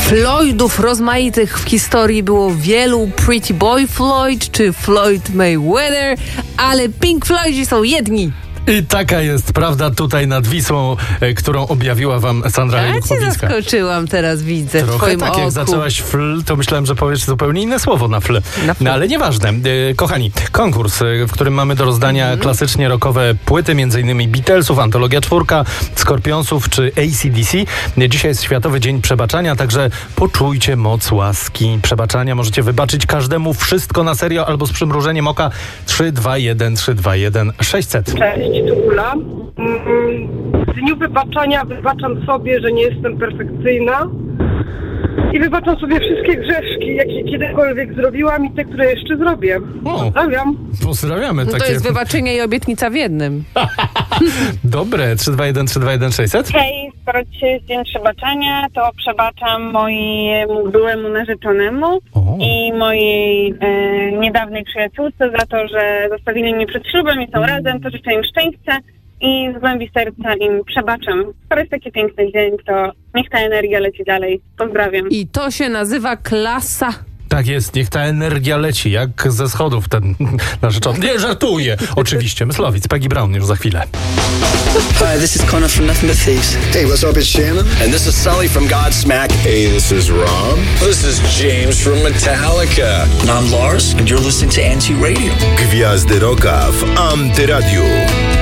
Floydów rozmaitych w historii było wielu, Pretty Boy Floyd czy Floyd Mayweather, ale Pink Floydzi są jedni. I taka jest prawda tutaj nad Wisłą, którą objawiła wam Sandra Hejduch-Powicka. Ja cię zaskoczyłam teraz, widzę, w twoim tak, oku. jak zaczęłaś fl, to myślałem, że powiesz zupełnie inne słowo na fl. No ale nieważne. Kochani, konkurs, w którym mamy do rozdania klasycznie rockowe płyty, m.in. Beatlesów, Antologia 4, Scorpionsów czy AC/DC. Dzisiaj jest Światowy Dzień Przebaczania, także poczujcie moc łaski przebaczania. Możecie wybaczyć każdemu wszystko na serio albo z przymrużeniem oka. 321 321 600. Cześć, tu Ula. W dniu wybaczania wybaczam sobie, że nie jestem perfekcyjna i wybaczam sobie wszystkie grzeszki, jakie kiedykolwiek zrobiłam i te, które jeszcze zrobię. Pozdrawiam. Pozdrawiamy. No to jest wybaczenie i obietnica w jednym. Dobre, 321 321 600. Hej, skoro dzisiaj jest Dzień Przebaczenia, to przebaczam mojemu byłemu narzeczonemu i mojej niedawnej przyjaciółce za to, że zostawili mnie przed ślubem i są razem, to życzę im szczęścia i z głębi serca im przebaczam. Skoro jest taki piękny dzień, to niech ta energia leci dalej. Pozdrawiam. I to się nazywa klasa. Tak jest, niech ta energia leci, jak ze schodów ten narzeczony. Nie, żartuję. Oczywiście, Myslowic, Peggy Brown już za chwilę. Hi, this is Connor from Nothing But Thieves. Hey, what's up, it's Shannon. And this is Sully from Godsmack. Hey, this is Rob. This is James from Metallica. And I'm Lars, and you're listening to Anti Radio. Gwiazdy Rocka w Antyradiu.